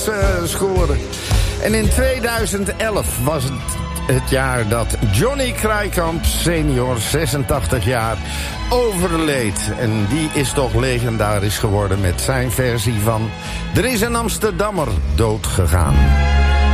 scoren. En in 2011 was het jaar dat Johnny Krijkamp senior, 86 jaar, overleed. En die is toch legendarisch geworden met zijn versie van Er is een Amsterdammer dood gegaan.